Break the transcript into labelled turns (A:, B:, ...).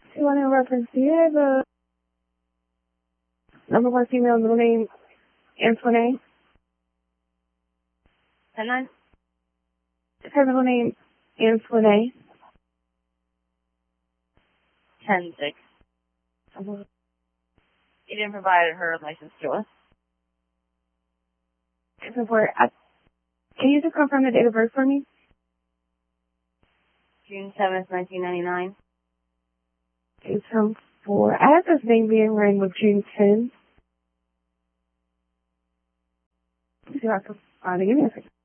A: You want to reference, do you have a number one female middle name, Antoinette?
B: 10-9?
A: Is her middle name Antoinette?
B: 10-6. You didn't provide her license to us.
A: Can you just confirm the date of birth for me?
B: June 7th, 1999.
A: It's from 4. I have this name being ran with June 10th. Give me a second.